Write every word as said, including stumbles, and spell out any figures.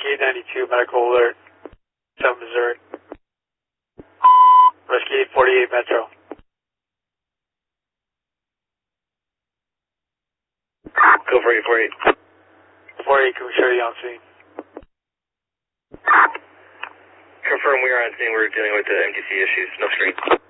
eight ninety-two, medical alert, South Missouri. Rescue eight forty-eight, Metro. Go for eight forty-eight. forty-eight, can we show you on scene? Confirm we are on scene. We're dealing with the M T C issues. No screen.